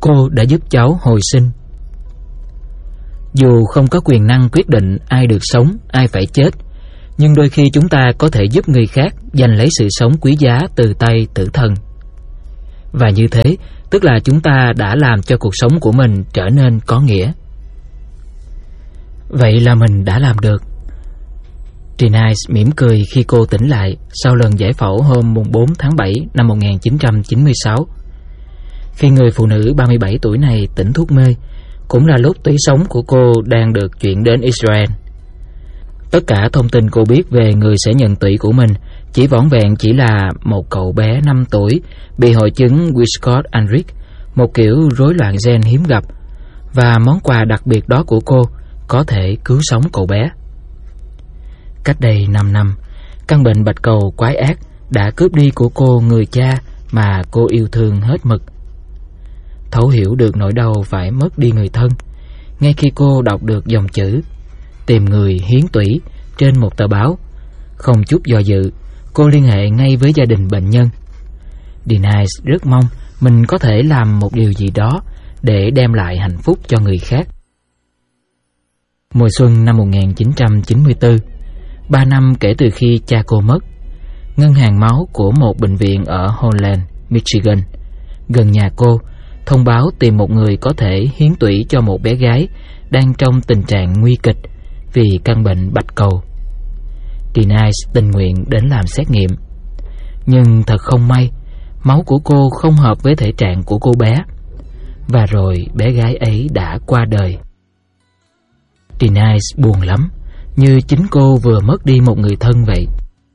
cô đã giúp cháu hồi sinh. Dù không có quyền năng quyết định ai được sống, ai phải chết, nhưng đôi khi chúng ta có thể giúp người khác giành lấy sự sống quý giá từ tay tử thần. Và như thế, tức là chúng ta đã làm cho cuộc sống của mình trở nên có nghĩa. Vậy là mình đã làm được. Denise mỉm cười khi cô tỉnh lại sau lần giải phẫu hôm 4 tháng 7 năm 1996. Khi người phụ nữ 37 tuổi này tỉnh thuốc mê, cũng là lúc tủy sống của cô đang được chuyển đến Israel. Tất cả thông tin cô biết về người sẽ nhận tủy của mình chỉ vỏn vẹn chỉ là một cậu bé 5 tuổi bị hội chứng Wiskott-Andrich, một kiểu rối loạn gen hiếm gặp, và món quà đặc biệt đó của cô có thể cứu sống cậu bé. Cách đây 5 năm, căn bệnh bạch cầu quái ác đã cướp đi của cô người cha mà cô yêu thương hết mực. Thấu hiểu được nỗi đau phải mất đi người thân, ngay khi cô đọc được dòng chữ "tìm người hiến tủy" trên một tờ báo, không chút do dự, cô liên hệ ngay với gia đình bệnh nhân. Denise rất mong mình có thể làm một điều gì đó để đem lại hạnh phúc cho người khác. Mùa xuân năm 1994, 3 năm kể từ khi cha cô mất, ngân hàng máu của một bệnh viện ở Holland, Michigan, gần nhà cô, thông báo tìm một người có thể hiến tủy cho một bé gái đang trong tình trạng nguy kịch vì căn bệnh bạch cầu. Denise tình nguyện đến làm xét nghiệm, nhưng thật không may, máu của cô không hợp với thể trạng của cô bé, và rồi bé gái ấy đã qua đời. Denise buồn lắm, như chính cô vừa mất đi một người thân vậy.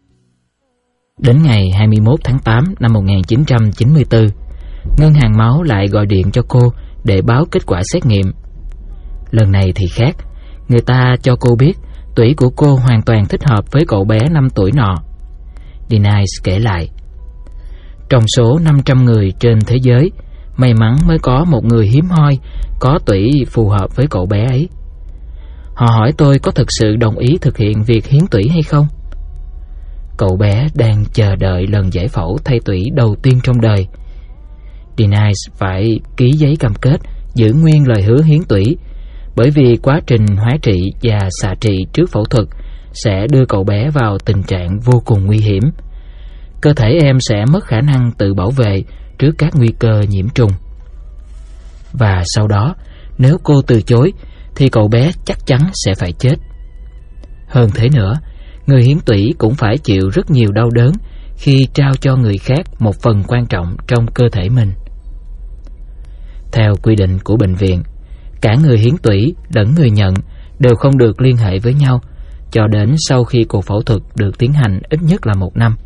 Đến ngày 21 tháng 8 năm 1994, ngân hàng máu lại gọi điện cho cô để báo kết quả xét nghiệm. Lần này thì khác, người ta cho cô biết tủy của cô hoàn toàn thích hợp với cậu bé 5 tuổi nọ. Denise kể lại, trong số 500 người trên thế giới, may mắn mới có một người hiếm hoi có tủy phù hợp với cậu bé ấy. Họ hỏi tôi có thực sự đồng ý thực hiện việc hiến tủy hay không. Cậu bé đang chờ đợi lần giải phẫu thay tủy đầu tiên trong đời. Denise phải ký giấy cam kết giữ nguyên lời hứa hiến tủy, bởi vì quá trình hóa trị và xạ trị trước phẫu thuật sẽ đưa cậu bé vào tình trạng vô cùng nguy hiểm. Cơ thể em sẽ mất khả năng tự bảo vệ trước các nguy cơ nhiễm trùng. Và sau đó, nếu cô từ chối thì cậu bé chắc chắn sẽ phải chết. Hơn thế nữa, người hiến tủy cũng phải chịu rất nhiều đau đớn khi trao cho người khác một phần quan trọng trong cơ thể mình. Theo quy định của bệnh viện, cả người hiến tủy lẫn người nhận đều không được liên hệ với nhau cho đến sau khi cuộc phẫu thuật được tiến hành ít nhất là 1 năm.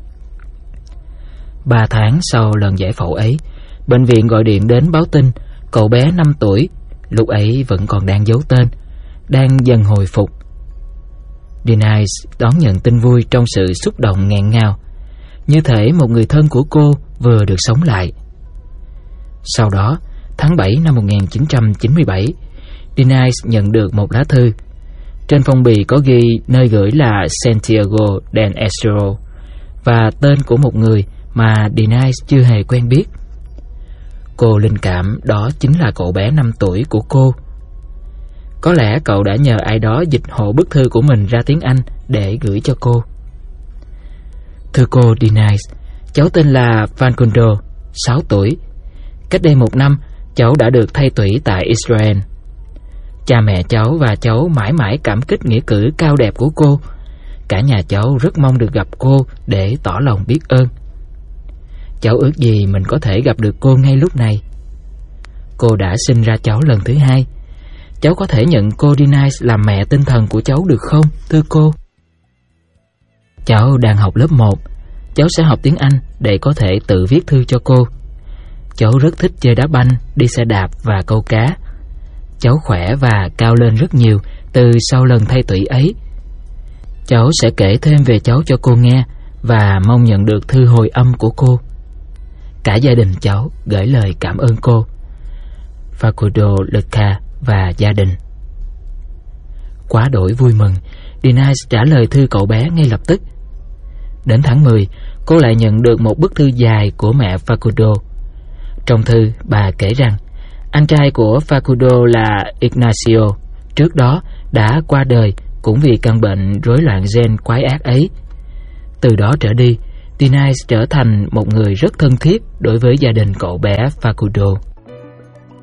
3 tháng sau lần giải phẫu ấy, bệnh viện gọi điện đến báo tin cậu bé 5 tuổi, lúc ấy vẫn còn đang giấu tên, đang dần hồi phục. Denise đón nhận tin vui trong sự xúc động nghẹn ngào, như thể một người thân của cô vừa được sống lại. Sau đó, tháng 7 năm 1997, Denise nhận được một lá thư. Trên phong bì có ghi nơi gửi là Santiago del Estero và tên của một người mà Denise chưa hề quen biết. Cô linh cảm đó chính là cậu bé 5 tuổi của cô. Có lẽ cậu đã nhờ ai đó dịch hộ bức thư của mình ra tiếng Anh để gửi cho cô. Thưa cô Denise, cháu tên là Facundo, 6 tuổi. Cách đây 1 năm, cháu đã được thay tủy tại Israel. Cha mẹ cháu và cháu mãi mãi cảm kích nghĩa cử cao đẹp của cô. Cả nhà cháu rất mong được gặp cô để tỏ lòng biết ơn. Cháu ước gì mình có thể gặp được cô ngay lúc này. Cô đã sinh ra cháu lần thứ 2. Cháu có thể nhận cô Denise làm mẹ tinh thần của cháu được không, thưa cô? Cháu đang học lớp 1. Cháu sẽ học tiếng Anh để có thể tự viết thư cho cô. Cháu rất thích chơi đá banh, đi xe đạp và câu cá. Cháu khỏe và cao lên rất nhiều từ sau lần thay tủy ấy. Cháu sẽ kể thêm về cháu cho cô nghe và mong nhận được thư hồi âm của cô. Cả gia đình cháu gửi lời cảm ơn cô. Facundo Luca và gia đình. Quá đổi vui mừng, Denise trả lời thư cậu bé ngay lập tức. Đến tháng 10, cô lại nhận được một bức thư dài của mẹ Facundo. Trong thư, bà kể rằng Anh trai của Facundo là Ignacio, trước đó đã qua đời cũng vì căn bệnh rối loạn gen quái ác ấy. Từ đó trở đi, Denise trở thành một người rất thân thiết đối với gia đình cậu bé Facundo.